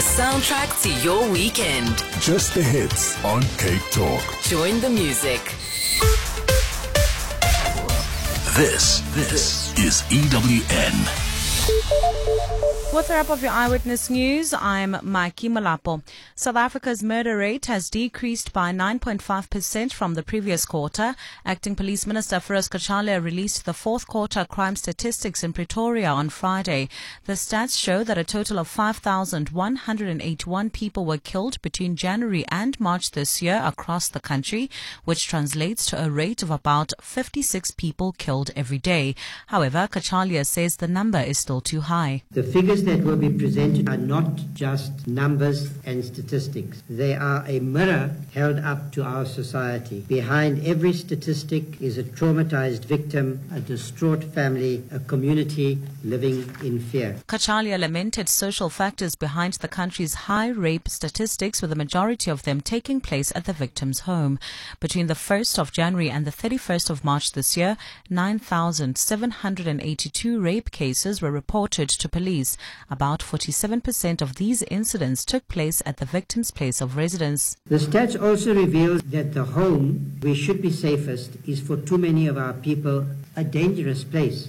soundtrack to your weekend. Just the hits on Cape Talk. Join the music. This is EWN. With the wrap of your Eyewitness News, I'm Maiki Malapo. South Africa's murder rate has decreased by 9.5% from the previous quarter. Acting Police Minister Feroz Khachalia released the fourth quarter crime statistics in Pretoria on Friday. The stats show that a total of 5,181 people were killed between January and March this year across the country, which translates to a rate of about 56 people killed every day. However, Khachalia says the number is still too high. The figures that will be presented are not just numbers and statistics. They are a mirror held up to our society. Behind every statistic is a traumatized victim, a distraught family, a community living in fear. Khachalia lamented social factors behind the country's high rape statistics, with the majority of them taking place at the victim's home. Between the 1st of January and the 31st of March this year, 9,782 rape cases were reported to police. About 47% of these incidents took place at the victim's place of residence. The stats also reveal that the home we should be safest is for too many of our people a dangerous place.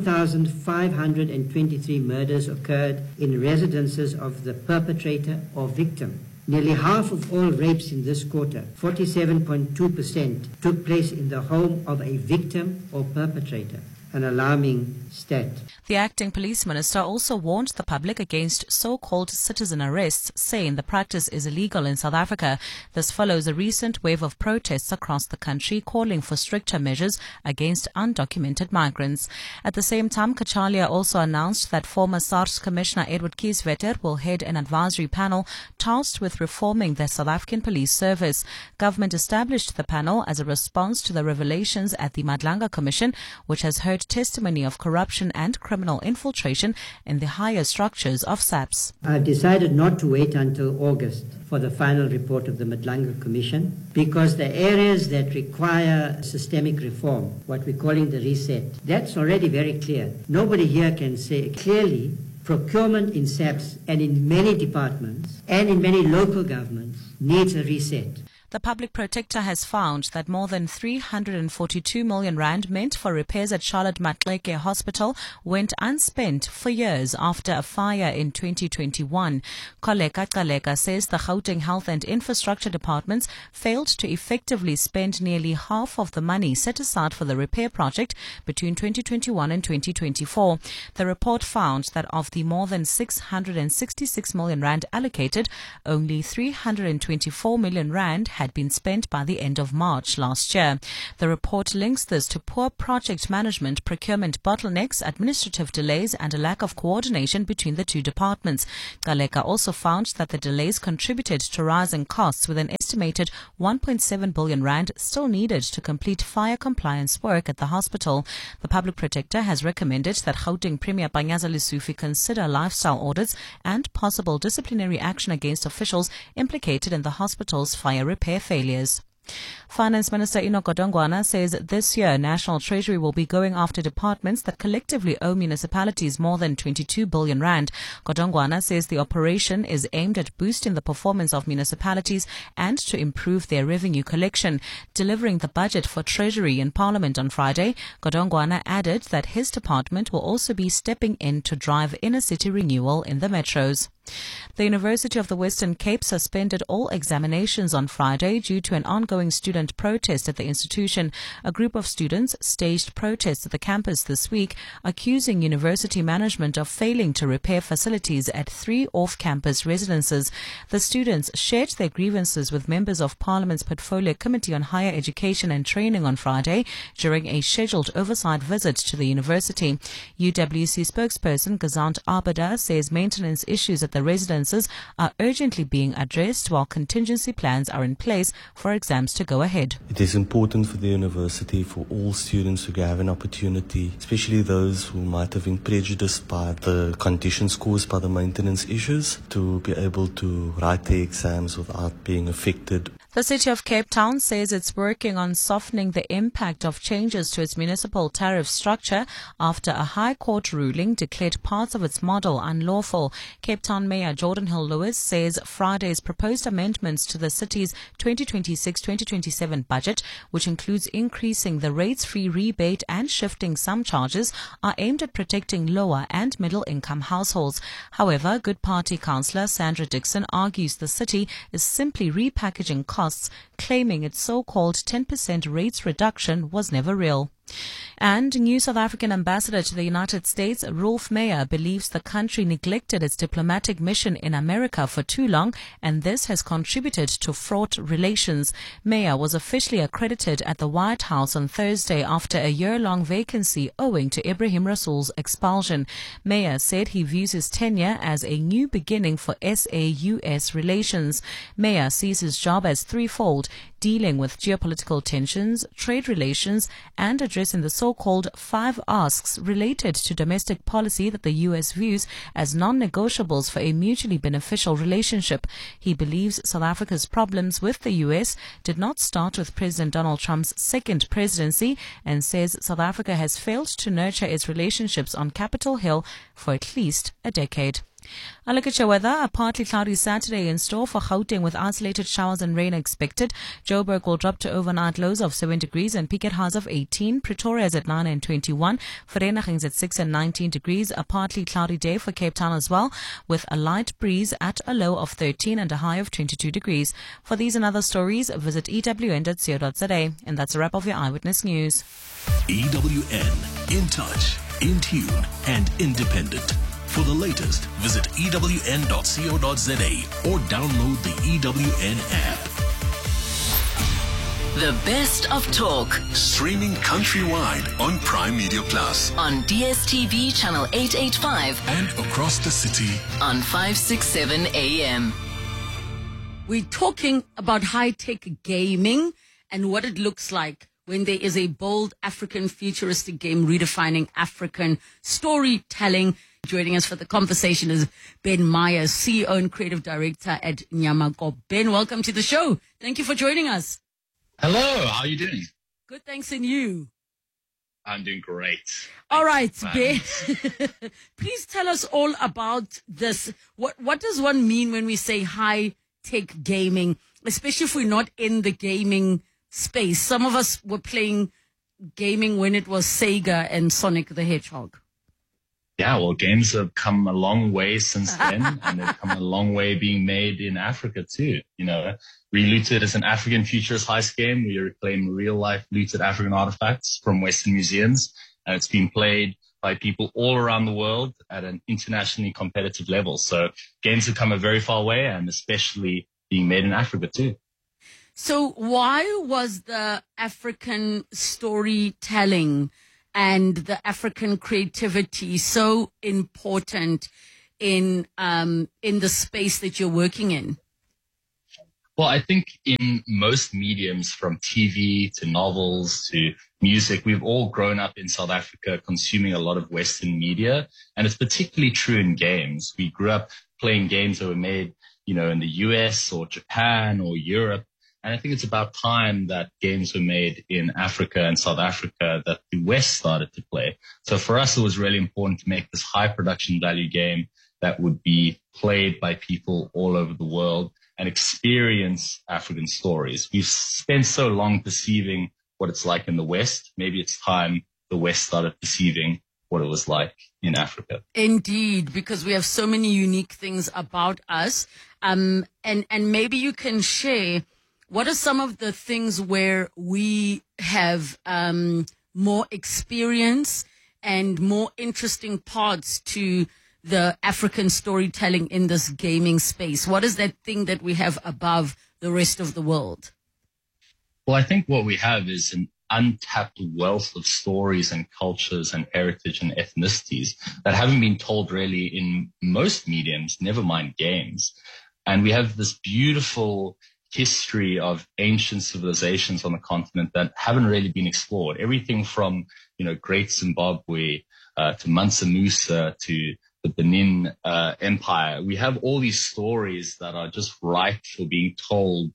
1,523 murders occurred in residences of the perpetrator or victim. Nearly half of all rapes in this quarter, 47.2%, took place in the home of a victim or perpetrator. An alarming stat. The acting police minister also warned the public against so-called citizen arrests, saying the practice is illegal in South Africa. This follows a recent wave of protests across the country calling for stricter measures against undocumented migrants. At the same time, Khachalia also announced that former SARS Commissioner Edward Kieswetter will head an advisory panel tasked with reforming the South African police service. Government established the panel as a response to the revelations at the Madlanga Commission, which has heard testimony of corruption and criminal infiltration in the higher structures of SAPS. I've decided not to wait until August for the final report of the Madlanga Commission, because the areas that require systemic reform, what we're calling the reset, that's already very clear. Nobody here can say clearly procurement in SAPS and in many departments and in many local governments needs a reset. The public protector has found that more than 342 million rand meant for repairs at Charlotte Maxeke Hospital went unspent for years after a fire in 2021. Kholeka Caleka says the Gauteng Health and Infrastructure Departments failed to effectively spend nearly half of the money set aside for the repair project between 2021 and 2024. The report found that of the more than 666 million rand allocated, only 324 million rand had been spent by the end of March last year. The report links this to poor project management, procurement bottlenecks, administrative delays, and a lack of coordination between the two departments. Galeka also found that the delays contributed to rising costs, with an estimated 1.7 billion rand still needed to complete fire compliance work at the hospital. The public protector has recommended that Gauteng Premier Panyaza Lesufi consider lifestyle audits and possible disciplinary action against officials implicated in the hospital's fire repair failures. Finance Minister Enoch Godongwana says this year National Treasury will be going after departments that collectively owe municipalities more than 22 billion rand. Godongwana says the operation is aimed at boosting the performance of municipalities and to improve their revenue collection. Delivering the budget for Treasury in Parliament on Friday, Godongwana added that his department will also be stepping in to drive inner city renewal in the metros. The University of the Western Cape suspended all examinations on Friday due to an ongoing student protest at the institution. A group of students staged protests at the campus this week, accusing university management of failing to repair facilities at 3 off-campus residences. The students shared their grievances with members of Parliament's Portfolio Committee on Higher Education and Training on Friday during a scheduled oversight visit to the university. UWC spokesperson Gazant Abada says maintenance issues at the residences are urgently being addressed while contingency plans are in place for exams to go ahead. It is important for the university, for all students who have an opportunity, especially those who might have been prejudiced by the conditions caused by the maintenance issues, to be able to write their exams without being affected. The City of Cape Town says it's working on softening the impact of changes to its municipal tariff structure after a High Court ruling declared parts of its model unlawful. Cape Town Mayor Jordan Hill-Lewis says Friday's proposed amendments to the city's 2026-2027 budget, which includes increasing the rates-free rebate and shifting some charges, are aimed at protecting lower and middle-income households. However, Good Party councillor Sandra Dixon argues the city is simply repackaging costs, claiming its so-called 10% rates reduction was never real. And new South African ambassador to the United States, Rolf Meyer, believes the country neglected its diplomatic mission in America for too long, and this has contributed to fraught relations. Meyer was officially accredited at the White House on Thursday after a year-long vacancy owing to Ibrahim Rasool's expulsion. Meyer said he views his tenure as a new beginning for SA-US relations. Meyer sees his job as threefold: dealing with geopolitical tensions, trade relations, and addressing the so-called 5 asks related to domestic policy that the U.S. views as non-negotiables for a mutually beneficial relationship. He believes South Africa's problems with the U.S. did not start with President Donald Trump's second presidency, and says South Africa has failed to nurture its relationships on Capitol Hill for at least a decade. A look at your weather. A partly cloudy Saturday in store for Gauteng with isolated showers and rain expected. Joburg will drop to overnight lows of 7 degrees and peak at highs of 18. Pretoria is at 9 and 21. Vereeniging is at 6 and 19 degrees. A partly cloudy day for Cape Town as well, with a light breeze at a low of 13 and a high of 22 degrees. For these and other stories, visit ewn.co.za. And that's a wrap of your Eyewitness News. EWN, in touch, in tune, and independent. For the latest, visit ewn.co.za or download the EWN app. The best of talk Streaming countrywide on Prime Media Plus on DSTV channel 885 and across the city on 567 AM. We're talking about high-tech gaming and what it looks like when there is a bold African futuristic game redefining African storytelling. Joining us for the conversation is Ben Meyer, CEO and Creative Director at Nyamako. Ben, welcome to the show. Thank you for joining us. Hello, how are you doing? Good, thanks, and you? I'm doing great. All right, Ben. Please tell us all about this. What does one mean when we say high-tech gaming, especially if we're not in the gaming space? Some of us were playing gaming when it was Sega and Sonic the Hedgehog. Yeah, well, games have come a long way since then, and they've come a long way being made in Africa too. You know, Relooted is an African futurist heist game. We reclaim real-life looted African artifacts from Western museums, and it's been played by people all around the world at an internationally competitive level. So games have come a very far way, and especially being made in Africa too. So why was the African storytelling and the African creativity so important in the space that you're working in? Well, I think in most mediums, from TV to novels to music, we've all grown up in South Africa consuming a lot of Western media, and it's particularly true in games. We grew up playing games that were made, you know, in the US or Japan or Europe. And I think it's about time that games were made in Africa and South Africa that the West started to play. So for us, it was really important to make this high production value game that would be played by people all over the world and experience African stories. We've spent so long perceiving what it's like in the West. Maybe it's time the West started perceiving what it was like in Africa. Indeed, because we have so many unique things about us. And maybe you can share, what are some of the things where we have more experience and more interesting parts to the African storytelling in this gaming space? What is that thing that we have above the rest of the world? Well, I think what we have is an untapped wealth of stories and cultures and heritage and ethnicities that haven't been told really in most mediums, never mind games. And we have this beautiful history of ancient civilizations on the continent that haven't really been explored. Everything from, you know, Great Zimbabwe to Mansa Musa to the Benin Empire. We have all these stories that are just ripe for being told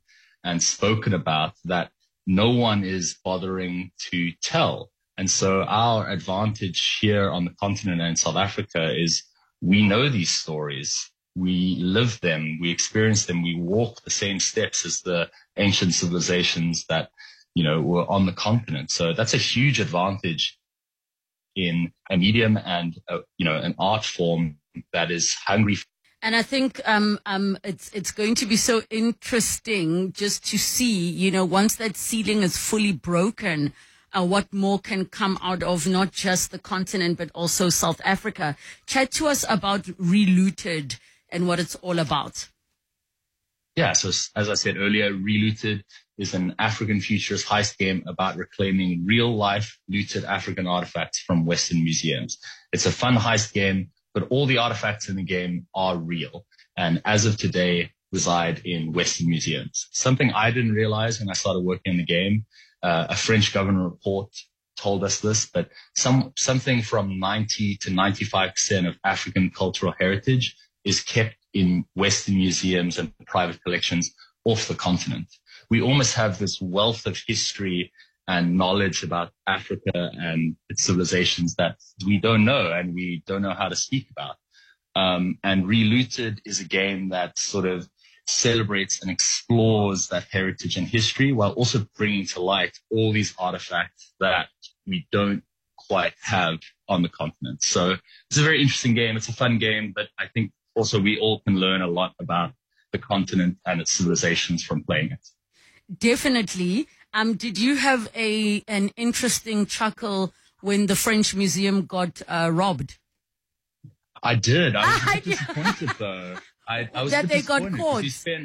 and spoken about that no one is bothering to tell. And so our advantage here on the continent and in South Africa is we know these stories. We live them, we experience them, we walk the same steps as the ancient civilizations that, were on the continent. So that's a huge advantage in a medium and, an art form that is hungry. And I think it's going to be so interesting just to see, once that ceiling is fully broken, what more can come out of not just the continent, but also South Africa. Chat to us about Relooted and what it's all about. Yeah, so as I said earlier, Relooted is an African futurist heist game about reclaiming real-life looted African artifacts from Western museums. It's a fun heist game, but all the artifacts in the game are real, and as of today, reside in Western museums. Something I didn't realize when I started working in the game, a French government report told us this, that something from 90 to 95% of African cultural heritage is kept in Western museums and private collections off the continent. We almost have this wealth of history and knowledge about Africa and its civilizations that we don't know and we don't know how to speak about. And Relooted is a game that sort of celebrates and explores that heritage and history while also bringing to light all these artifacts that we don't quite have on the continent. So it's a very interesting game. It's a fun game, but I think also we all can learn a lot about the continent and its civilizations from playing it. Definitely. Did you have an interesting chuckle when the French Museum got robbed? I did. I was a bit disappointed though. I was that they got caught.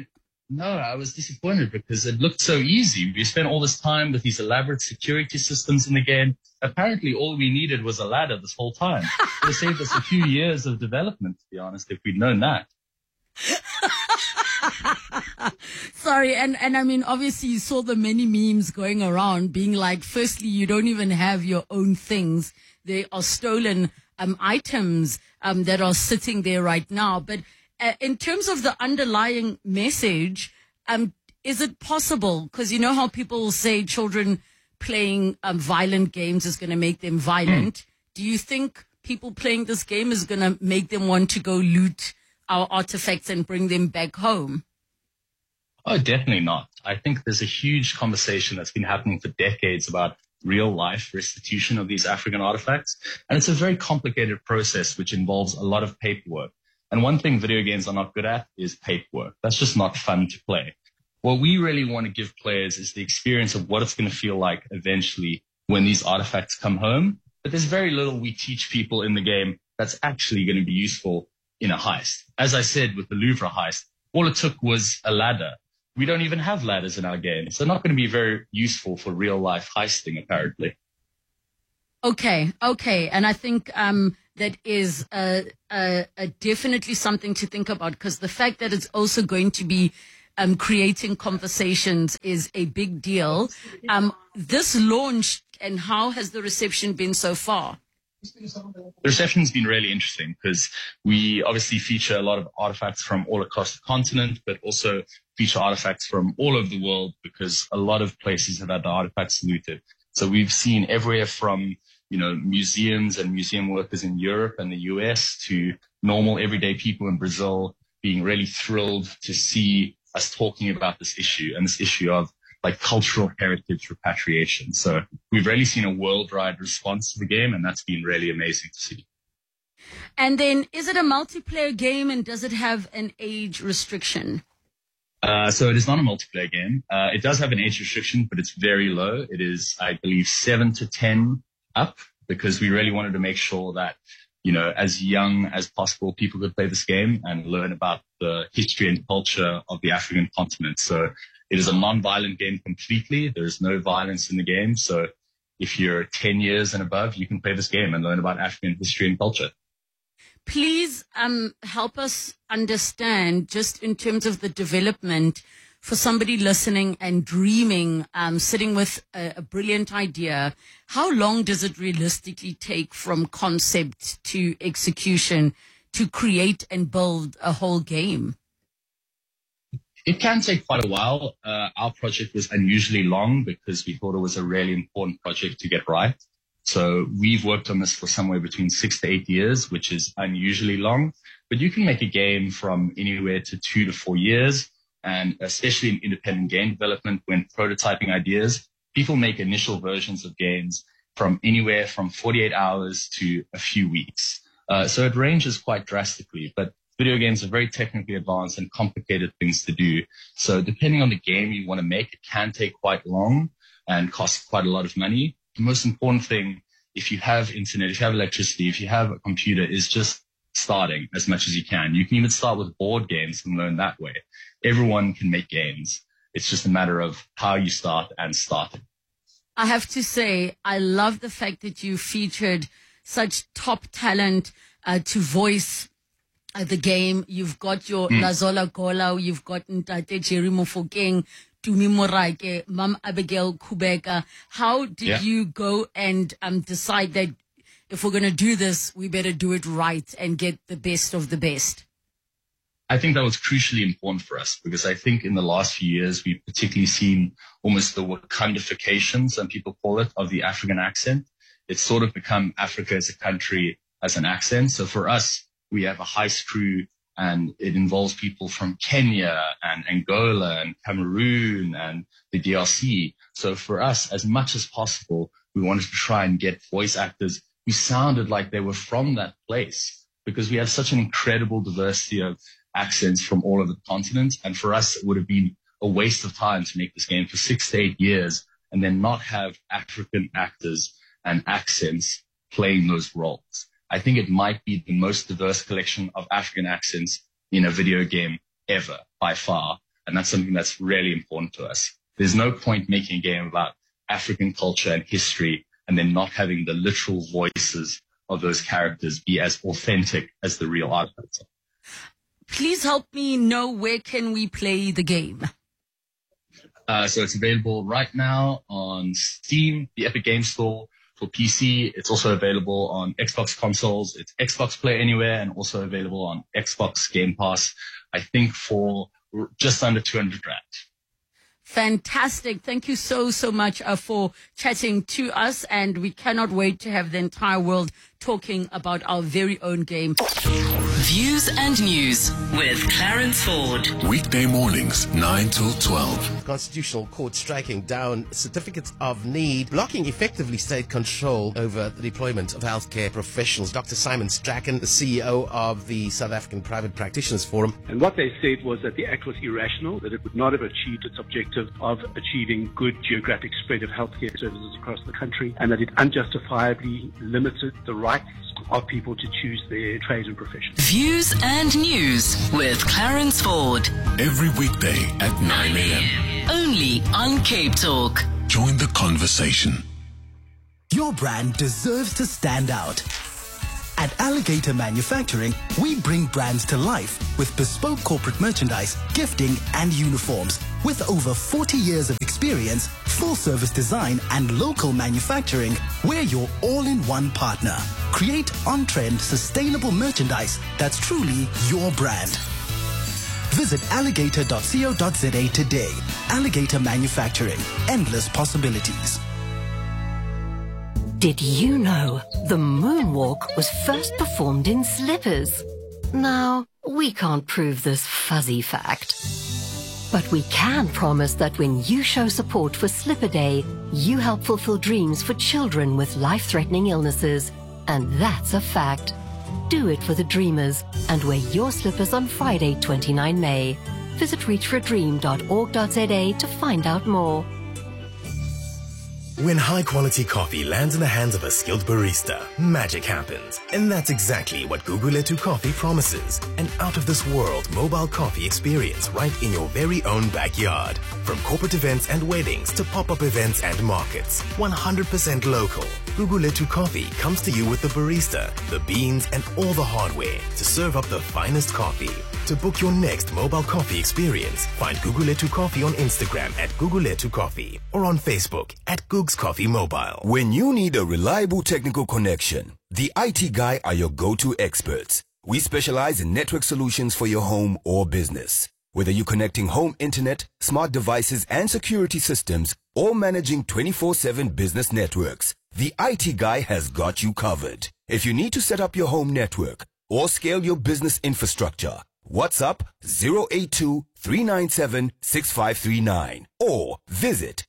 I was disappointed because it looked so easy. We spent all this time with these elaborate security systems in the game. Apparently, all we needed was a ladder this whole time. It would have saved us a few years of development, to be honest, if we'd known that. Sorry, and I mean, obviously you saw the many memes going around being like, firstly, you don't even have your own things. They are stolen items that are sitting there right now. But in terms of the underlying message, is it possible? Because you know how people say children playing violent games is going to make them violent. Do you think people playing this game is going to make them want to go loot our artifacts and bring them back home? Oh, definitely not. I think there's a huge conversation that's been happening for decades about real life restitution of these African artifacts. And it's a very complicated process which involves a lot of paperwork. And one thing video games are not good at is paperwork. That's just not fun to play. What we really want to give players is the experience of what it's going to feel like eventually when these artifacts come home. But there's very little we teach people in the game that's actually going to be useful in a heist. As I said, with the Louvre heist, all it took was a ladder. We don't even have ladders in our game. So not going to be very useful for real life heisting, apparently. Okay. And I think that is definitely something to think about, because the fact that it's also going to be creating conversations is a big deal. This launched, and how has the reception been so far? The reception's been really interesting because we obviously feature a lot of artifacts from all across the continent, but also feature artifacts from all over the world because a lot of places have had the artifacts looted. So we've seen everywhere from, museums and museum workers in Europe and the US to normal everyday people in Brazil being really thrilled to see us talking about this issue and this issue of cultural heritage repatriation. So we've really seen a worldwide response to the game, and that's been really amazing to see. And then, is it a multiplayer game, and does it have an age restriction? So it is not a multiplayer game. It does have an age restriction, but it's very low. It is, I believe, 7 to 10 up, because we really wanted to make sure that, as young as possible, people could play this game and learn about the history and culture of the African continent. So it is a non-violent game completely. There's no violence in the game. So if you're 10 years and above, you can play this game and learn about African history and culture. Please help us understand, just in terms of the development, for somebody listening and dreaming, sitting with a brilliant idea, how long does it realistically take from concept to execution to create and build a whole game? It can take quite a while. Our project was unusually long because we thought it was a really important project to get right. So we've worked on this for somewhere between 6 to 8 years, which is unusually long. But you can make a game from anywhere to 2 to 4 years. And especially in independent game development, when prototyping ideas, people make initial versions of games from anywhere from 48 hours to a few weeks. So it ranges quite drastically, but video games are very technically advanced and complicated things to do. So depending on the game you want to make, it can take quite long and cost quite a lot of money. The most important thing, if you have internet, if you have electricity, if you have a computer, is just starting as much as you can. You can even start with board games and learn that way. Everyone can make games. It's just a matter of how you start and starting. I have to say, I love the fact that you featured such top talent to voice the game. You've got your Lazola Gola, you've got Ntate Jerry Mofokeng, Tumi Moraike, Mam Abigail Kubeka. How did you go and decide that if we're going to do this, we better do it right and get the best of the best? I think that was crucially important for us because I think in the last few years, we've particularly seen almost the Wakandification, some people call it, of the African accent. It's sort of become Africa as a country as an accent. So for us, we have a heist crew and it involves people from Kenya and Angola and Cameroon and the DRC. So for us, as much as possible, we wanted to try and get voice actors who sounded like they were from that place because we have such an incredible diversity of accents from all over the continent. And for us, it would have been a waste of time to make this game for 6 to 8 years and then not have African actors and accents playing those roles. I think it might be the most diverse collection of African accents in a video game ever, by far. And that's something that's really important to us. There's no point making a game about African culture and history and then not having the literal voices of those characters be as authentic as the real artists. Please help me know, where can we play the game? So it's available right now on Steam, the Epic Games Store for PC. It's also available on Xbox consoles. It's Xbox Play Anywhere and also available on Xbox Game Pass, I think for just under 200 Rand. Fantastic. Thank you so much for chatting to us. And we cannot wait to have the entire world talking about our very own game. Views and News with Clarence Ford. Weekday mornings, 9 till 12. Constitutional Court striking down certificates of need, blocking effectively state control over the deployment of healthcare professionals. Dr. Simon Strachan, the CEO of the South African Private Practitioners Forum. And what they said was that the act was irrational, that it would not have achieved its objective of achieving good geographic spread of healthcare services across the country, and that it unjustifiably limited the rights of people to choose their trade and profession. Views and News with Clarence Ford. Every weekday at 9 a.m. Only on Cape Talk. Join the conversation. Your brand deserves to stand out. At Alligator Manufacturing, we bring brands to life with bespoke corporate merchandise, gifting, and uniforms. With over 40 years of experience, full-service design, and local manufacturing, we're your all-in-one partner. Create on-trend, sustainable merchandise that's truly your brand. Visit alligator.co.za today. Alligator Manufacturing. Endless possibilities. Did you know the moonwalk was first performed in slippers? Now, we can't prove this fuzzy fact. But we can promise that when you show support for Slipper Day, you help fulfill dreams for children with life-threatening illnesses. And that's a fact. Do it for the dreamers and wear your slippers on Friday, 29 May. Visit reachforadream.org.za to find out more. When high-quality coffee lands in the hands of a skilled barista, magic happens. And that's exactly what Guguletu Coffee promises. An out-of-this-world mobile coffee experience right in your very own backyard. From corporate events and weddings to pop-up events and markets. 100% local. Guguletu Coffee comes to you with the barista, the beans, and all the hardware to serve up the finest coffee. To book your next mobile coffee experience, find Guguletu Coffee on Instagram at Guguletu Coffee or on Facebook at Googs Coffee Mobile. When you need a reliable technical connection, the IT Guy are your go-to experts. We specialize in network solutions for your home or business. Whether you're connecting home internet, smart devices and security systems, or managing 24/7 business networks, the IT Guy has got you covered. If you need to set up your home network or scale your business infrastructure, WhatsApp 082-397-6539 or visit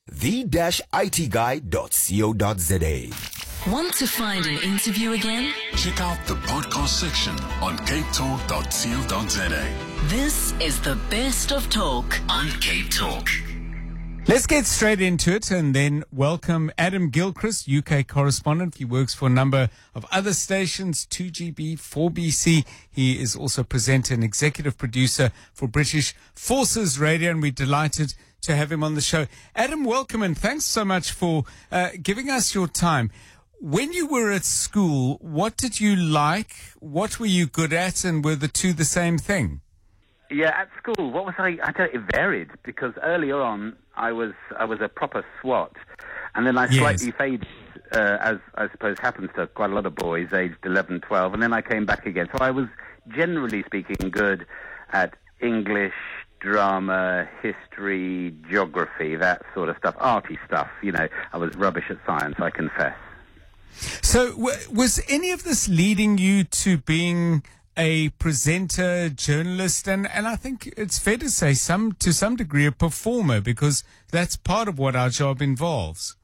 the-itguy.co.za. Want to find an interview again? Check out the podcast section on capetalk.co.za. This is the best of talk on Cape Talk. Let's get straight into it and then welcome Adam Gilchrist, UK correspondent. He works for a number of other stations, 2GB, 4BC. He is also presenter and executive producer for British Forces Radio, and we're delighted to have him on the show. Adam, welcome, and thanks so much for giving us your time. When you were at school, what did you like? What were you good at? And were the two the same thing? Yeah, at school, what was I don't know, it varied, because earlier on I was a proper SWAT, and then I slightly faded, as I suppose happens to quite a lot of boys aged 11, 12, and then I came back again. So I was, generally speaking, good at English, drama, history, geography, that sort of stuff, arty stuff. You know, I was rubbish at science, I confess. So was any of this leading you to being a presenter, journalist, and I think it's fair to say to some degree a performer, because that's part of what our job involves?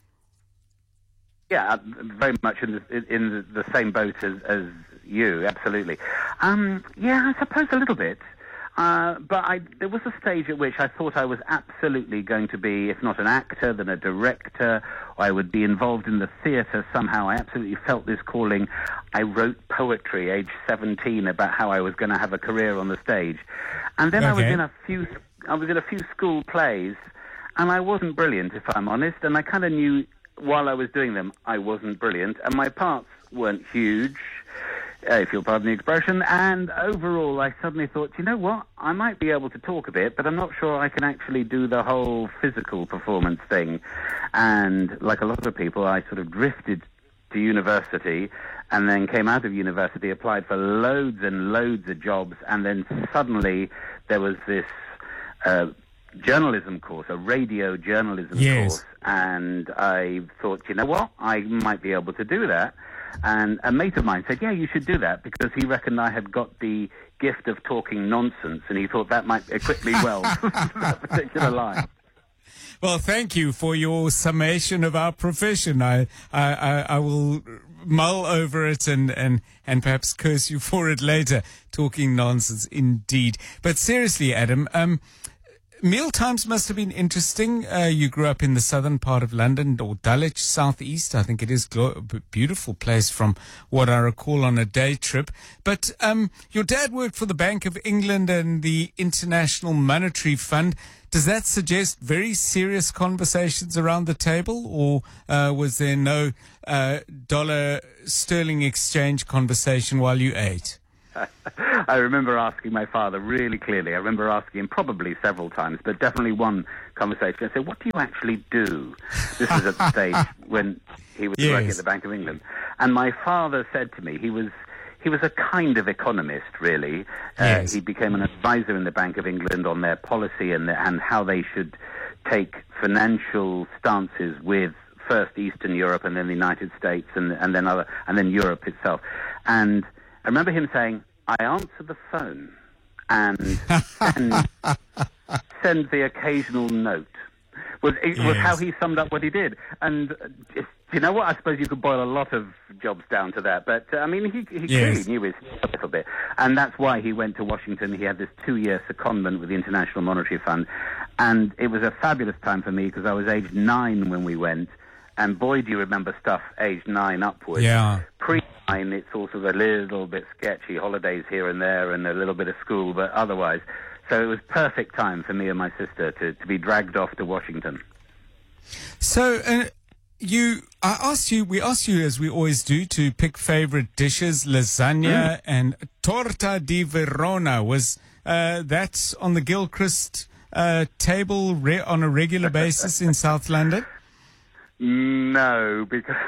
Yeah, very much in the same boat as you, absolutely. Yeah, I suppose a little bit. But there was a stage at which I thought I was absolutely going to be, if not an actor, then a director. I would be involved in the theatre somehow. I absolutely felt this calling. I wrote poetry, age 17, about how I was going to have a career on the stage. And then I was in a few school plays, and I wasn't brilliant, if I'm honest. And I kind of knew while I was doing them, I wasn't brilliant, and my parts weren't huge, if you'll pardon the expression, and overall I suddenly thought, you know what, I might be able to talk a bit, but I'm not sure I can actually do the whole physical performance thing. And like a lot of people, I sort of drifted to university, and then came out of university, applied for loads and loads of jobs, and then suddenly there was this journalism course, a radio journalism course, and I thought, you know what, I might be able to do that. And a mate of mine said, yeah, you should do that, because he reckoned I had got the gift of talking nonsense, and he thought that might equip me well for that particular line. Well, thank you for your summation of our profession. I will mull over it and perhaps curse you for it later. Talking nonsense, indeed. But seriously, Adam, meal times must have been interesting. You grew up in the southern part of London, or Dulwich, southeast. I think it is a beautiful place from what I recall on a day trip. But your dad worked for the Bank of England and the International Monetary Fund. Does that suggest very serious conversations around the table, or was there no dollar sterling exchange conversation while you ate? I remember asking my father really clearly. I remember asking him probably several times, but definitely one conversation. I said, what do you actually do? This was at the stage when he was working at the Bank of England. And my father said to me, he was a kind of economist, really. He became an advisor in the Bank of England on their policy and how they should take financial stances with first Eastern Europe and then the United States and then Europe itself. And I remember him saying, I answer the phone and send the occasional note. Was how he summed up what he did. And you know what? I suppose you could boil a lot of jobs down to that. But, I mean, he clearly knew his stuff a little bit. And that's why he went to Washington. He had this 2-year secondment with the International Monetary Fund. And it was a fabulous time for me, because I was age 9 when we went. And boy, do you remember stuff aged 9 upwards. Yeah. Pre-9, it's all sort of a little bit sketchy, holidays here and there and a little bit of school, but otherwise. So it was perfect time for me and my sister to be dragged off to Washington. So we asked you, as we always do, to pick favorite dishes, lasagna and torta di Verona. Was that on the Gilchrist table on a regular basis in South London? No, because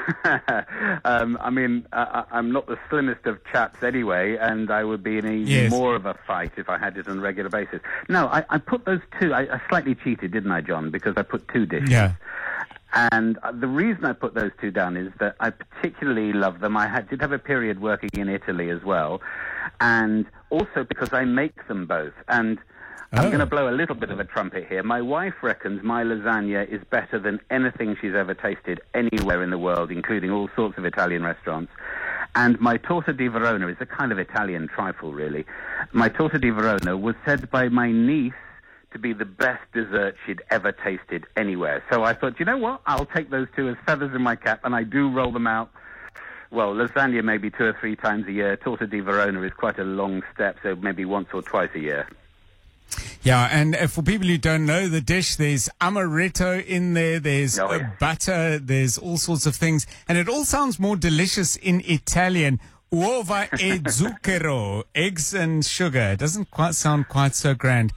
I mean, I'm not the slimmest of chaps anyway, and I would be in even more of a fight if I had it on a regular basis. No, I put those two. I slightly cheated, didn't I, John? Because I put two dishes. Yeah. And the reason I put those two down is that I particularly love them. I did have a period working in Italy as well, and also because I make them both. And I'm going to blow a little bit of a trumpet here. My wife reckons my lasagna is better than anything she's ever tasted anywhere in the world, including all sorts of Italian restaurants. And my torta di Verona is a kind of Italian trifle, really. My torta di Verona was said by my niece to be the best dessert she'd ever tasted anywhere. So I thought, you know what? I'll take those two as feathers in my cap, and I do roll them out. Well, lasagna maybe 2 or 3 times a year. Torta di Verona is quite a long step, so maybe once or twice a year. Yeah, and for people who don't know the dish, there's amaretto in there, there's butter, there's all sorts of things, and it all sounds more delicious in Italian. Uova e zucchero, eggs and sugar. It doesn't quite sound quite so grand.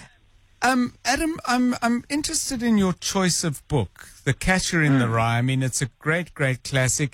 Adam, I'm interested in your choice of book, The Catcher in the Rye. I mean, it's a great, great classic,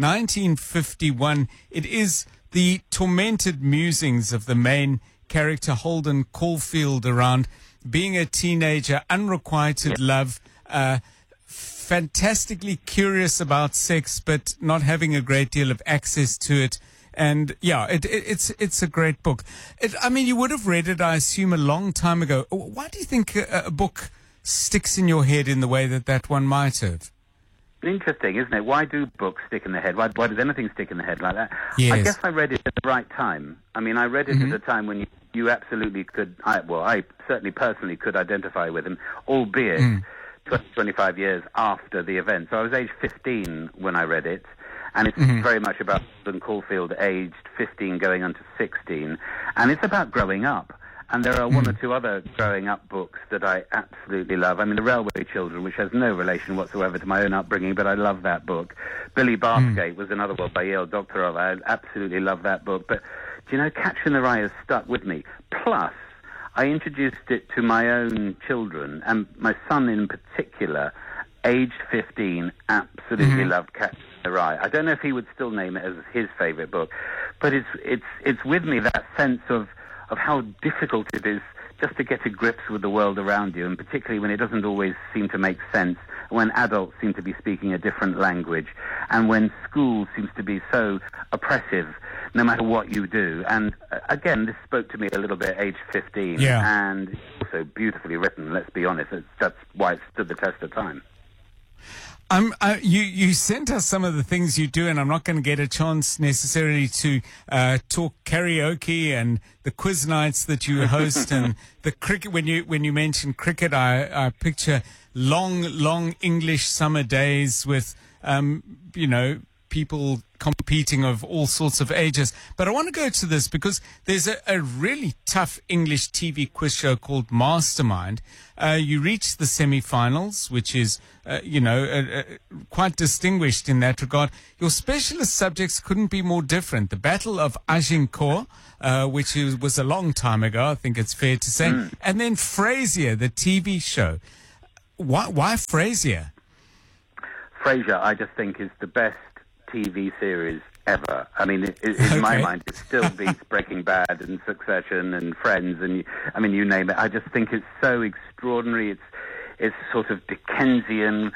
1951. It is the tormented musings of the main character Holden Caulfield around being a teenager, unrequited love, fantastically curious about sex, but not having a great deal of access to it. And yeah, it's a great book. I mean, you would have read it, I assume, a long time ago. Why do you think a book sticks in your head in the way that one might have? Interesting, isn't it? Why do books stick in the head? Why does anything stick in the head like that? Yes. I guess I read it at the right time. I mean, I read it at a time when you absolutely could, I certainly personally could identify with him, albeit 25 years after the event. So I was age 15 when I read it, and it's very much about Holden Caulfield aged 15 going on to 16, and it's about growing up. And there are one or two other growing up books that I absolutely love. I mean, The Railway Children, which has no relation whatsoever to my own upbringing, but I love that book. Billy Bathgate was another one by Yale Doctorow. I absolutely love that book. But, do you know, Catcher in the Rye has stuck with me. Plus, I introduced it to my own children, and my son in particular, aged 15, absolutely loved Catcher in the Rye. I don't know if he would still name it as his favourite book, but it's with me, that sense of how difficult it is just to get to grips with the world around you, and particularly when it doesn't always seem to make sense, when adults seem to be speaking a different language, and when school seems to be so oppressive no matter what you do. And again, this spoke to me a little bit at age 15, and it's also beautifully written, let's be honest. That's why it stood the test of time. You sent us some of the things you do, and I'm not going to get a chance necessarily to talk karaoke and the quiz nights that you host and the cricket. When you mention cricket, I picture long English summer days with people competing of all sorts of ages. But I want to go to this because there's a really tough English TV quiz show called Mastermind. You reach the semi-finals, which is, quite distinguished in that regard. Your specialist subjects couldn't be more different. The Battle of Agincourt, which was a long time ago, I think it's fair to say. And then Frasier, the TV show. Why Frasier? Frasier, I just think, is the best TV series ever. I mean, in my mind, it still beats Breaking Bad and Succession and Friends, and you name it. I just think it's so extraordinary. It's sort of Dickensian,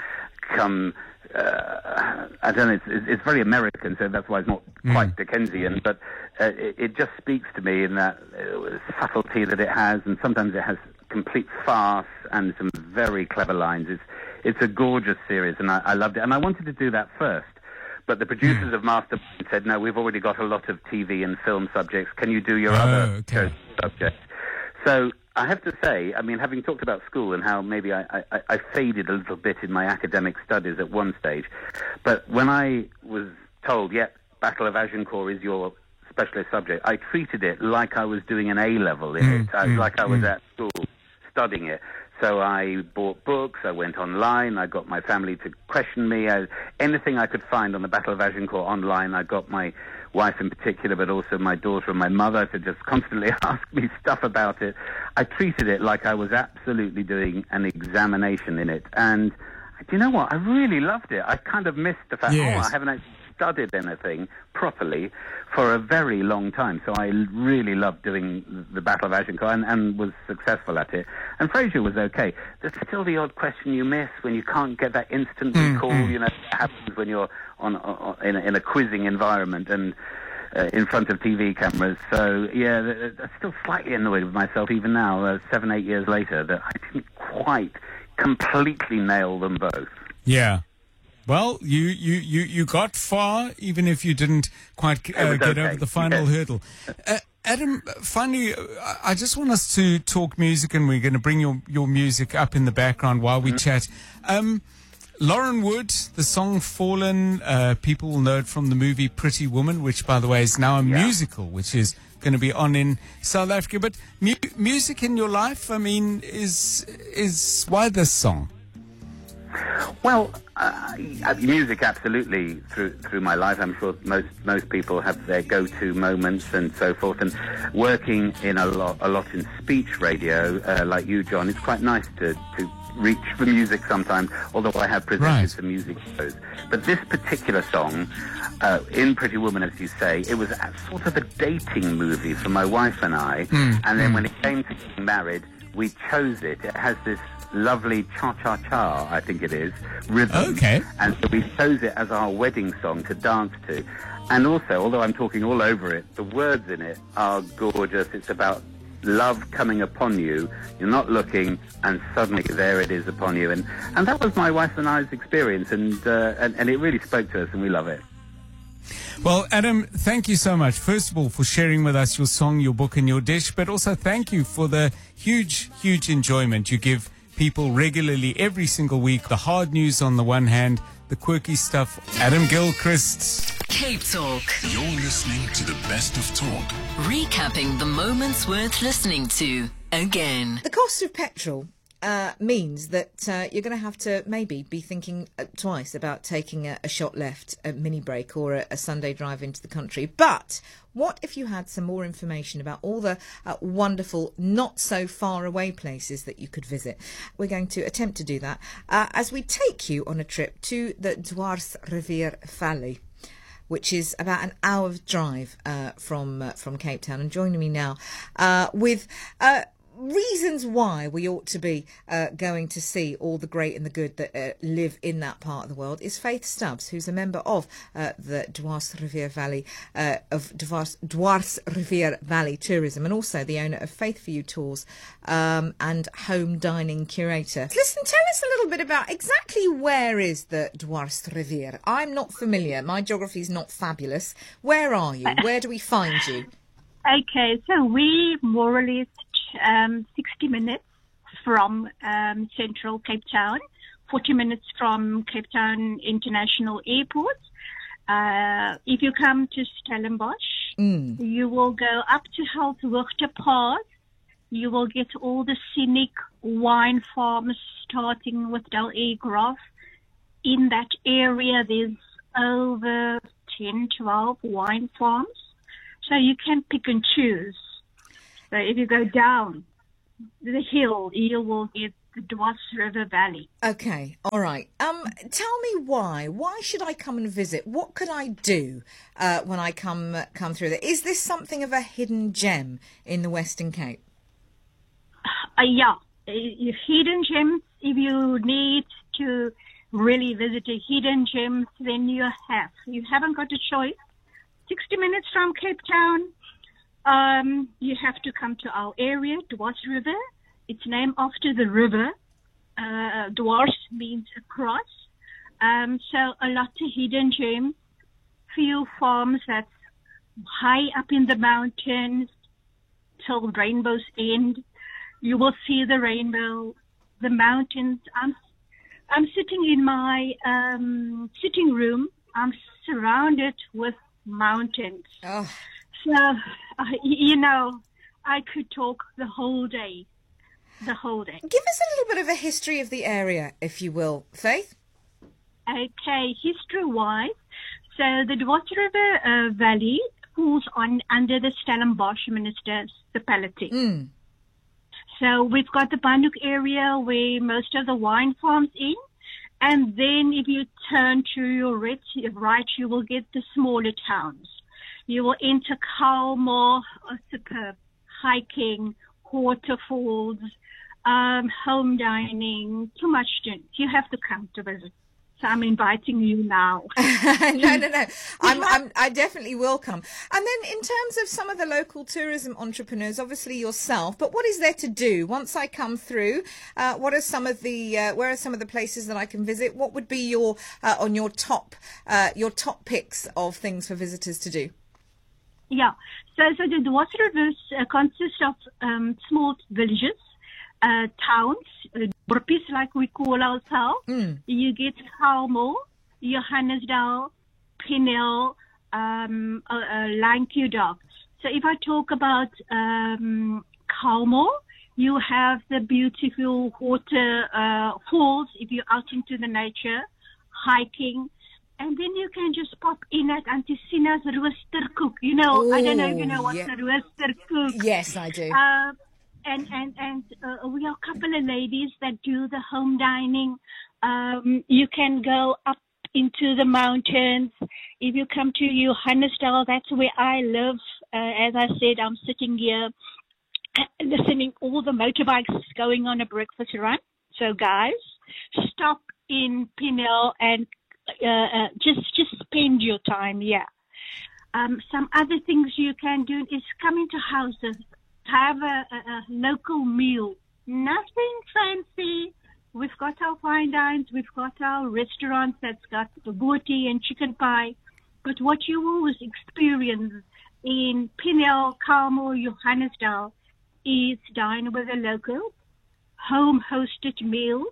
I don't know, it's very American, so that's why it's not quite Dickensian, but it just speaks to me in that subtlety that it has, and sometimes it has complete farce and some very clever lines. It's a gorgeous series, and I loved it, and I wanted to do that first. But the producers of Mastermind said, no, we've already got a lot of TV and film subjects. Can you do your other subjects? So I have to say, I mean, having talked about school and how maybe I faded a little bit in my academic studies at one stage, but when I was told, Battle of Agincourt is your specialist subject, I treated it like I was doing an A-level in it, like I was at school studying it. So I bought books, I went online, I got my family to question me. Anything I could find on the Battle of Agincourt online, I got my wife in particular, but also my daughter and my mother to just constantly ask me stuff about it. I treated it like I was absolutely doing an examination in it. And Do you know what? I really loved it. I kind of missed the fact, Yes. I haven't actually studied anything properly for a very long time. So I really loved doing the Battle of Agincourt and was successful at it. And Frasier was okay. There's still the odd question you miss when you can't get that instant recall. You know, it happens when you're in a quizzing environment and in front of TV cameras. So, yeah, I'm still slightly annoyed with myself even now, 7-8 years later, that I didn't quite completely nail them both. Yeah. Well, you got far, even if you didn't quite get over the final hurdle. Adam, finally, I just want us to talk music, and we're going to bring your music up in the background while we chat. Lauren Wood, the song Fallen, people will know it from the movie Pretty Woman, which, by the way, is now a musical, which is going to be on in South Africa. But music in your life, I mean, is why this song? Well, music absolutely through my life. I'm sure most people have their go-to moments and so forth. And working in a lot in speech radio, like you, John, it's quite nice to reach for music sometimes. Although I have presented some music shows, but this particular song, in Pretty Woman, as you say, it was sort of a dating movie for my wife and I. And then when it came to getting married, we chose it. It has this lovely cha-cha-cha, I think it is, rhythm. Okay. And so we chose it as our wedding song to dance to. And also, although I'm talking all over it, the words in it are gorgeous. It's about love coming upon you. You're not looking, and suddenly there it is upon you. And that was my wife and I's experience, and it really spoke to us, and we love it. Well, Adam, thank you so much, first of all, for sharing with us your song, your book, and your dish, but also thank you for the huge, huge enjoyment you give people regularly every single week. The hard news on the one hand, the quirky stuff. Adam Gilchrist. Cape Talk. You're listening to the best of talk. Recapping the moments worth listening to again. The cost of petrol means that you're going to have to maybe be thinking twice about taking a shot left, a mini break, or a Sunday drive into the country. But what if you had some more information about all the wonderful, not so far away places that you could visit? We're going to attempt to do that as we take you on a trip to the Dwarsrivier Valley, which is about an hour's drive from Cape Town. And joining me now with reasons why we ought to be going to see all the great and the good that live in that part of the world is Faith Stubbs, who's a member of the Dwarsrivier Valley Dwarsrivier Valley Tourism, and also the owner of Faith for You Tours and home dining curator. Listen, tell us a little bit about exactly where is the Dwarsrivier. I'm not familiar. My geography is not fabulous. Where are you? Where do we find you? Okay, so we more or less 60 minutes from central Cape Town, 40 minutes from Cape Town International Airport. If you come to Stellenbosch, you will go up to Helshoogte Pass. You will get all the scenic wine farms, starting with Del Graf. In that area, there's over 10, 12 wine farms. So you can pick and choose. So if you go down the hill, you will get the Dwarsrivier Valley. Okay, all right. Tell me why. Why should I come and visit? What could I do when I come through there? Is this something of a hidden gem in the Western Cape? Yeah, hidden gems. If you need to really visit a hidden gem, then you haven't got a choice. 60 minutes from Cape Town. You have to come to our area, Dwarsrivier. It's named after the river. Dwars means across. So a lot of hidden gems, few farms that's high up in the mountains till rainbow's end. You will see the rainbow, the mountains. I'm sitting in my sitting room. I'm surrounded with mountains. Oh. So, I could talk the whole day. Give us a little bit of a history of the area, if you will, Faith. Okay, history-wise, so the Dwarsrivier Valley falls under the Stellenbosch municipality. So we've got the Banhoek area where most of the wine farms in, And then if you turn to your right, you will get the smaller towns. You will enter Kalmar, superb, hiking, waterfalls, home dining, too much to you have to come to visit. So I'm inviting you now. No. I definitely will come. And then in terms of some of the local tourism entrepreneurs, obviously yourself, but what is there to do once I come through? What are some of the where are some of the places that I can visit? What would be your on your top picks of things for visitors to do? Yeah. So the Dwars Rivers consists of small villages, towns, dorpies like we call ourselves. You get Kalmar, Johannesdal, Penel, Lankudag. So if I talk about Kalmar, you have the beautiful water falls if you're out into the nature, hiking. And then you can just pop in at Auntie Sina's Roosterkoek. You know, I don't know if you know what's a Roosterkoek. Yes, I do. And we are a couple of ladies that do the home dining. You can go up into the mountains. If you come to Johannesdal, that's where I live. As I said, I'm sitting here listening all the motorbikes going on a breakfast run. So guys, stop in Penel and just spend your time here. Some other things you can do is come into houses, have a local meal. Nothing fancy. We've got our fine dines, we've got our restaurants that's got the booti and chicken pie. But what you always experience in Penel, Kalmar, Johannesdal is dine with a local, home-hosted meals,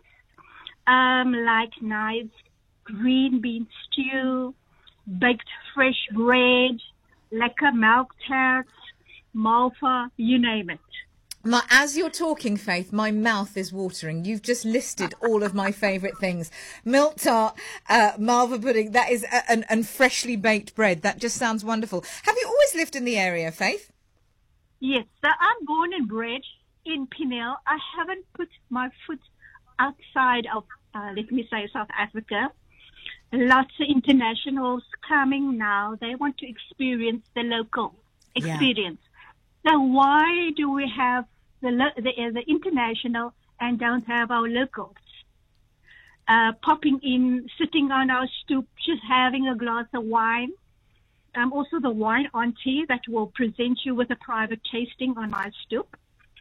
like nice green bean stew, baked fresh bread, lekker milk tarts, malva, you name it. As you're talking, Faith, my mouth is watering. You've just listed all of my favourite things. Milk tart, malva pudding, that is, and freshly baked bread. That just sounds wonderful. Have you always lived in the area, Faith? Yes, so I'm born and bred in Penel. I haven't put my foot outside of, let me say, South Africa. Lots of internationals coming now. They want to experience the local experience. Yeah. So why do we have the international and don't have our locals? Popping in, sitting on our stoop, just having a glass of wine. I'm also the wine auntie that will present you with a private tasting on my stoop.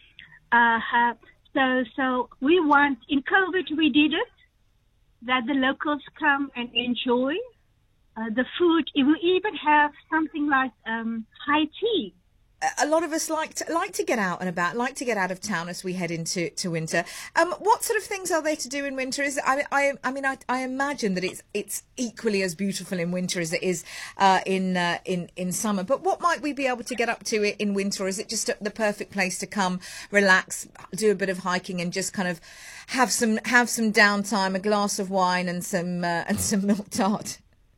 So we want, in COVID we did it, that the locals come and enjoy the food. We even have something like high tea. A lot of us like to get out and about, like to get out of town as we head into winter. What sort of things are there to do in winter? I imagine that it's equally as beautiful in winter as it is in summer. But what might we be able to get up to in winter? Or is it just the perfect place to come, relax, do a bit of hiking, and just kind of have some downtime, a glass of wine, and some milk tart?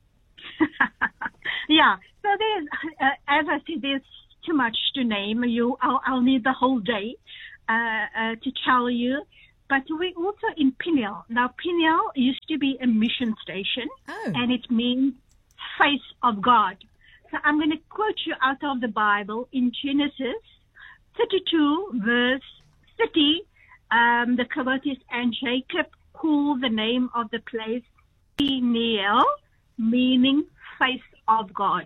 Yeah. So there's, as I said, there's too much to name. I'll need the whole day to tell you. But we also in Penel. Now, Penel used to be a mission station, and it means face of God. So I'm going to quote you out of the Bible in Genesis 32, verse 30. The quote is, and Jacob called the name of the place Peniel, meaning face of God.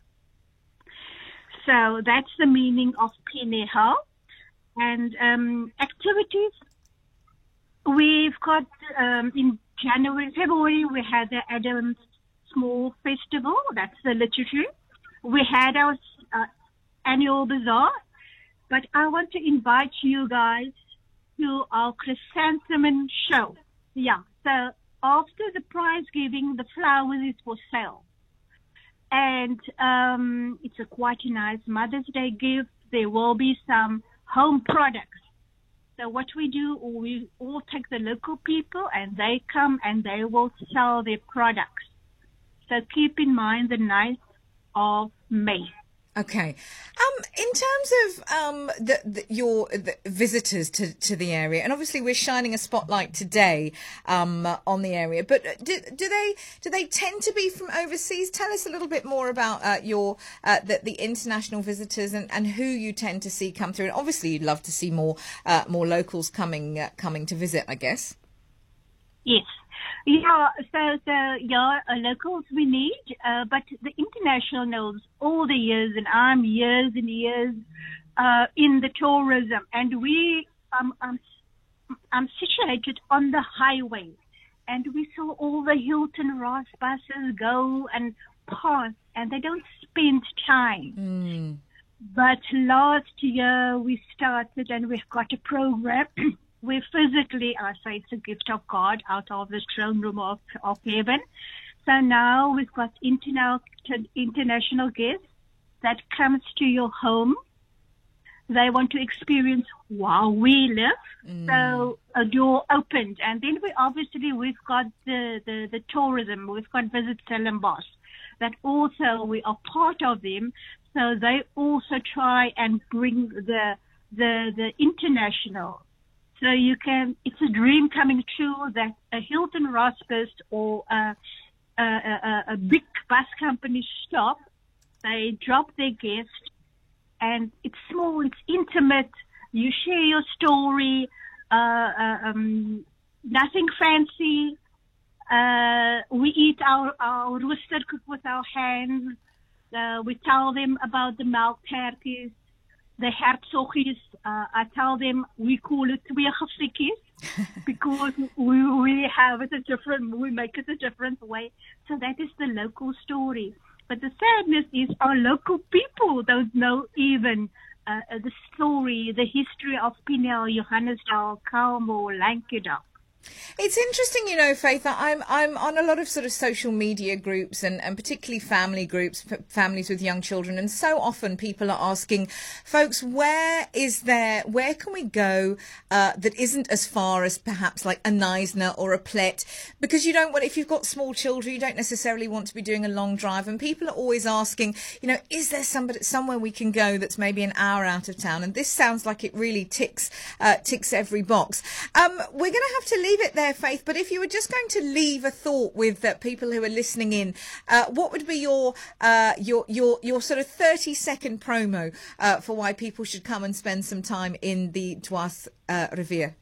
So that's the meaning of Penel. And activities, we've got in February, we had the Adams Small Festival. That's the literature. We had our annual bazaar. But I want to invite you guys to our chrysanthemum show. Yeah. So after the prize giving, the flowers is for sale. And it's a quite a nice Mother's Day gift. There will be some home products. So what we do, we all take the local people and they come and they will sell their products. So keep in mind the 9th of May. Okay. In terms of your visitors to the area, and obviously we're shining a spotlight today on the area, but do they tend to be from overseas? Tell us a little bit more about the international visitors and who you tend to see come through. And obviously, you'd love to see more locals coming to visit, I guess. Yes. Yeah, locals we need, but the international knows all the years, and I'm years and years in the tourism, and I'm situated on the highway, and we saw all the Hilton Ross buses go and pass, and they don't spend time. But last year we started, and we've got a program. We physically, I say it's a gift of God out of the throne room of heaven. So now we've got international guests that comes to your home. They want to experience while we live. So a door opened. And then we've got the tourism. We've got Visit Stellenbosch that also we are part of them. So they also try and bring the international. So it's a dream coming true that a Hilton Rossburst or a big bus company stop, they drop their guest, and it's small, it's intimate, you share your story, nothing fancy, we eat our roasted cook with our hands, we tell them about the melktertjies, the hertzogies, I tell them we call it twee gefikkies because we have it we make it a different way. So that is the local story. But the sadness is our local people don't know even the story, the history of Pinel, Johannesdal, Kalmo, Lankedal. It's interesting, Faith, that I'm on a lot of sort of social media groups and particularly family groups, families with young children. And so often people are asking folks, where can we go that isn't as far as perhaps like a Knysna or a Plet? Because if you've got small children, you don't necessarily want to be doing a long drive. And people are always asking, is there somewhere we can go that's maybe an hour out of town? And this sounds like it really ticks every box. We're going to have to leave it there, Faith, but if you were just going to leave a thought with people who are listening in, what would be your sort of 30-second promo for why people should come and spend some time in the Dwars Rivier?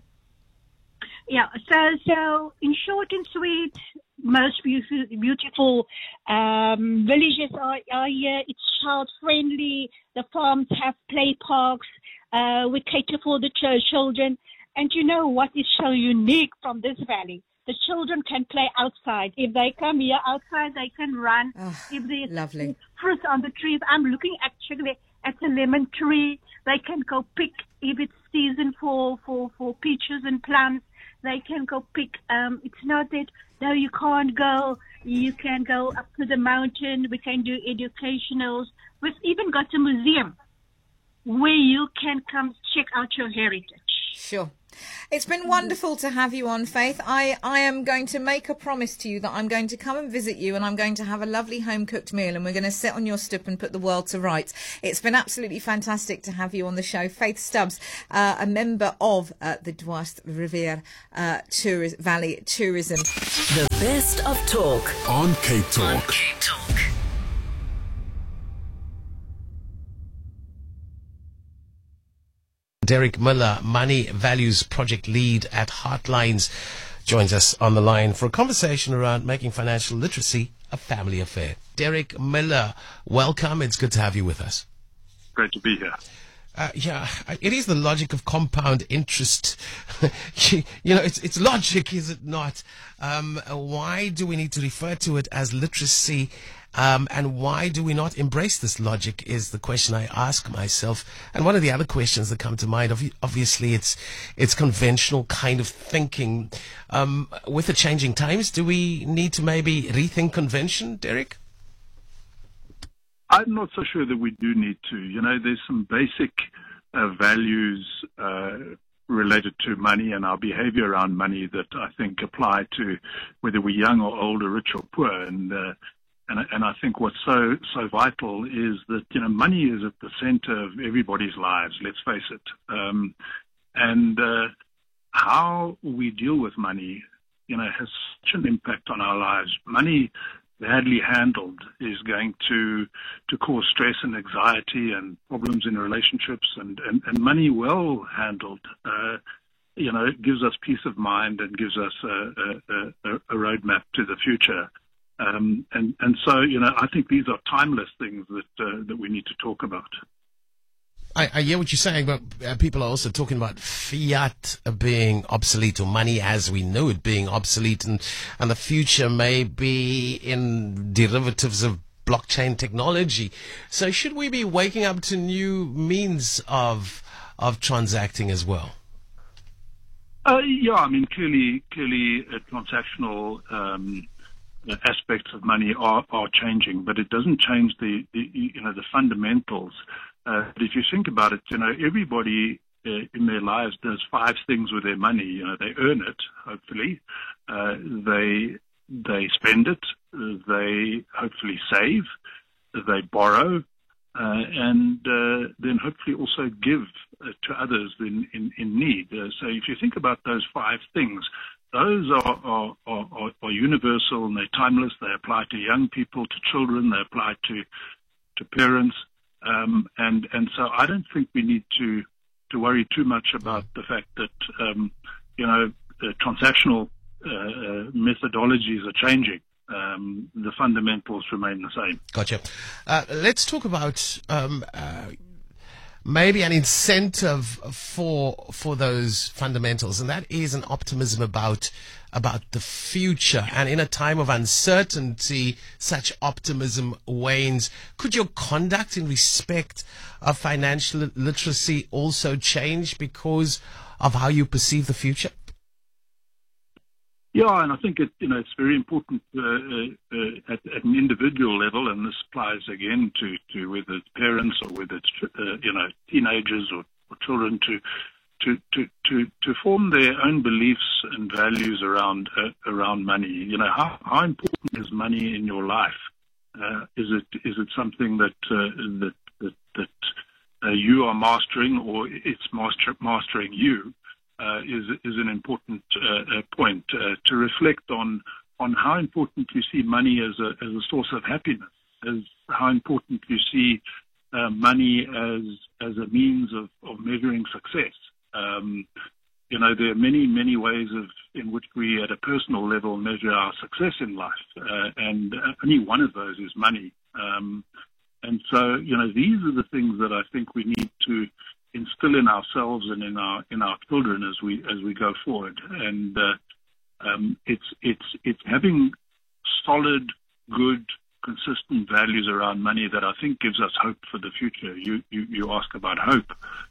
Yeah, so in short and sweet, most beautiful villages are here. It's child friendly. The farms have play parks. We cater for the children. And you know what is so unique from this valley? The children can play outside. If they come here outside, they can run. If there's fruit on the trees, I'm looking actually at a lemon tree. They can go pick. If it's season for peaches and plums, they can go pick. It's not that, no, you can't go. You can go up to the mountain. We can do educationals. We've even got a museum where you can come check out your heritage. Sure. It's been wonderful to have you on, Faith. I am going to make a promise to you that I'm going to come and visit you, and I'm going to have a lovely home-cooked meal, and we're going to sit on your stoep and put the world to rights. It's been absolutely fantastic to have you on the show. Faith Stubbs, a member of the Dwars Rivier Valley Tourism. The best of talk on Cape Talk. Derek Miller, Money Values Project Lead at Heartlines, joins us on the line for a conversation around making financial literacy a family affair. Derek Miller, welcome. It's good to have you with us. Great to be here. It is the logic of compound interest. It's logic, is it not? Why do we need to refer to it as literacy? And why do we not embrace this logic is the question I ask myself. And one of the other questions that come to mind, obviously, it's conventional kind of thinking. With the changing times, do we need to maybe rethink convention, Derek? I'm not so sure that we do need to. There's some basic values related to money and our behavior around money that I think apply to whether we're young or old or rich or poor. And And I think what's so vital is that, money is at the center of everybody's lives, let's face it. And how we deal with money, has such an impact on our lives. Money badly handled is going to cause stress and anxiety and problems in relationships, and money well handled, it gives us peace of mind and gives us a roadmap to the future. And so, I think these are timeless things that we need to talk about. I hear what you're saying, but people are also talking about fiat being obsolete, or money as we know it being obsolete, and the future may be in derivatives of blockchain technology. So should we be waking up to new means of transacting as well? Clearly, transactional aspects of money are changing, but it doesn't change the fundamentals. But if you think about it, everybody in their lives does 5 things with their money. They earn it, hopefully. They spend it. They hopefully save. They borrow. And then hopefully also give to others in need. So if you think about those 5 things, those are universal and they're timeless. They apply to young people, to children. They apply to parents. And so I don't think we need to worry too much about the fact that, transactional methodologies are changing. The fundamentals remain the same. Gotcha. Let's talk about maybe an incentive for those fundamentals, and that is an optimism about the future. And in a time of uncertainty, such optimism wanes. Could your conduct in respect of financial literacy also change because of how you perceive the future? Yeah, and I think it's very important at an individual level, and this applies again to whether it's parents or whether it's teenagers or children to form their own beliefs and values around money. How important is money in your life? Is it something that you are mastering, or it's mastering you? Is an important point to reflect on how important you see money as a source of happiness, as how important you see money as a means of measuring success. There are many ways in which we, at a personal level, measure our success in life, and only one of those is money. And so, these are the things that I think we need to instill in ourselves and in our children as we go forward. And it's having solid, good, consistent values around money that I think gives us hope for the future. You ask about hope,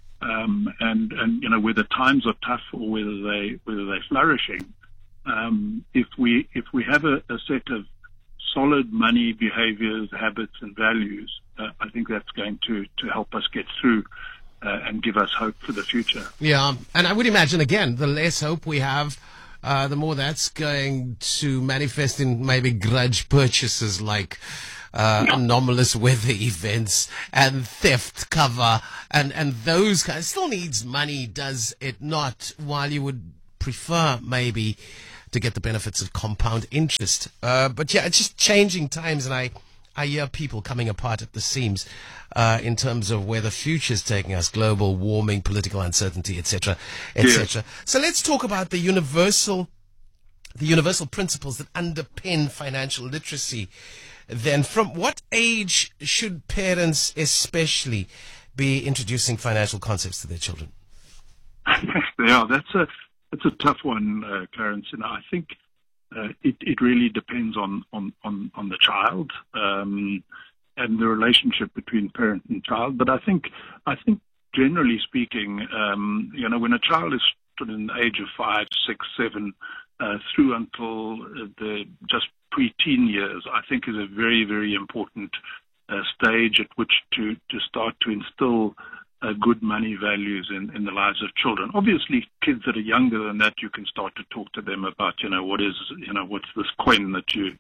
and whether times are tough or whether they're flourishing. If we have a set of solid money behaviors, habits, and values, I think that's going to help us get through and give us hope for the future. Yeah, and I would imagine, again, the less hope we have, the more that's going to manifest in maybe grudge purchases like anomalous weather events and theft cover and those kinds. It still needs money, does it not? While you would prefer maybe to get the benefits of compound interest. But yeah, it's just changing times, and I hear people coming apart at the seams in terms of where the future is taking us: global warming, political uncertainty, etc., etc. Yeah. So let's talk about the universal principles that underpin financial literacy. Then, from what age should parents especially be introducing financial concepts to their children? Yeah, that's a tough one, Clarence. And I think it really depends on the child and the relationship between parent and child. But I think generally speaking, when a child is in the age of 5, 6, 7, through until the just pre-teen years, I think is a very, very important stage at which to start to instill good money values in the lives of children. Obviously, kids that are younger than that, you can start to talk to them about, what's this coin that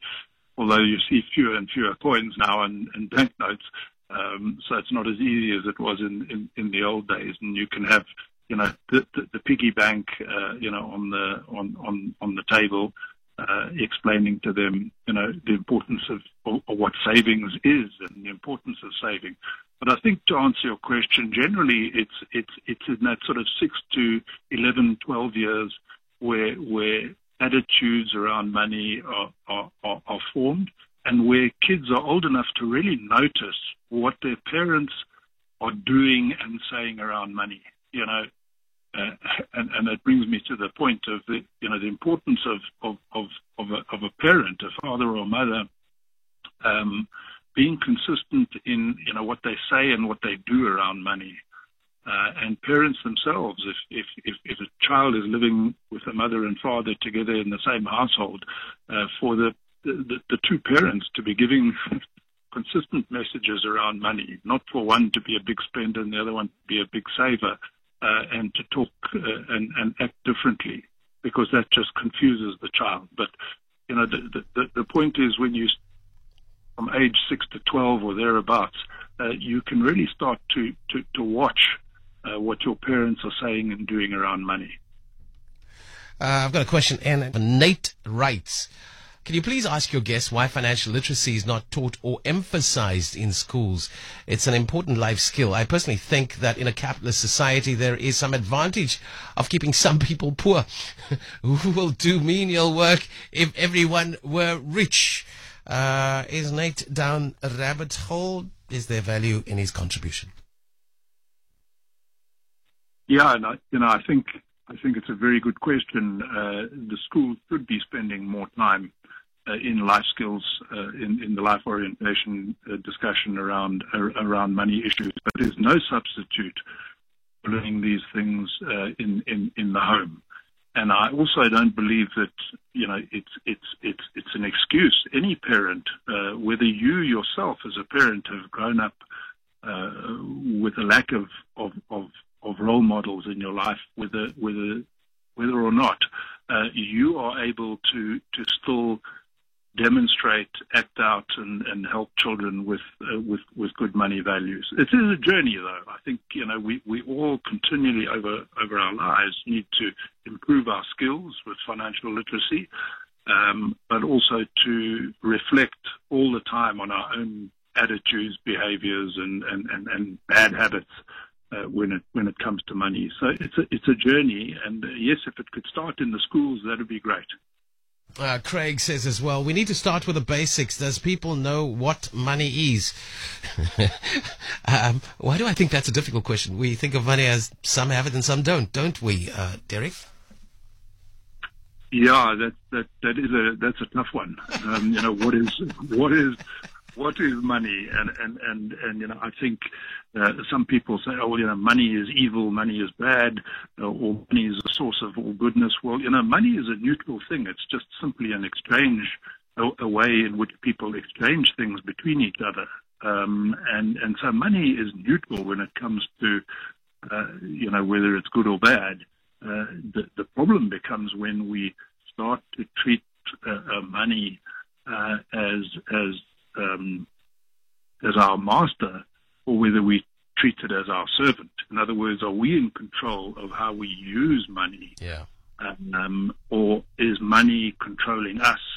although you see fewer and fewer coins now and banknotes. So it's not as easy as it was in the old days, and you can have, the piggy bank, on the table, explaining to them, the importance of what savings is and the importance of saving. But I think to answer your question, generally it's in that sort of 6 to 11, 12 years where attitudes around money are formed, and where kids are old enough to really notice what their parents are doing and saying around money, and that brings me to the point of the importance of a parent, a father or mother, being consistent in what they say and what they do around money, and parents themselves. If a child is living with a mother and father together in the same household, for the two parents to be giving consistent messages around money, not for one to be a big spender and the other one to be a big saver, and to talk and act differently, because that just confuses the child. But the point is, when you from age 6 to 12 or thereabouts, you can really start to watch what your parents are saying and doing around money. I've got a question, and Nate writes, can you please ask your guests why financial literacy is not taught or emphasized in schools? It's an important life skill. I personally think that in a capitalist society there is some advantage of keeping some people poor who will do menial work if everyone were rich. Is Nate down a rabbit hole? Is there value in his contribution? Yeah, and I think it's a very good question. The school should be spending more time in life skills, in the life orientation discussion around money issues. But there's no substitute for learning these things in the home. And I also don't believe that it's an excuse. Any parent, whether you yourself as a parent have grown up with a lack of role models in your life, whether or not, you are able to still demonstrate, act out, and help children with good money values. It is a journey, though. I think we all continually over our lives need to improve our skills with financial literacy, but also to reflect all the time on our own attitudes, behaviors, and bad habits when it comes to money. So it's a journey, and yes, if it could start in the schools, that would be great. Craig says as well, we need to start with the basics. Does people know what money is? Why do I think that's a difficult question? We think of money as some have it and some don't we, Derek? Yeah, that's a tough one. What is money? And I think some people say, money is evil, money is bad, or money is a source of all goodness. Well, money is a neutral thing. It's just simply an exchange, a way in which people exchange things between each other. And so money is neutral when it comes to, whether it's good or bad. The problem becomes when we start to treat money as our master, or whether we treat it as our servant. In other words, are we in control of how we use money? Yeah. Or is money controlling us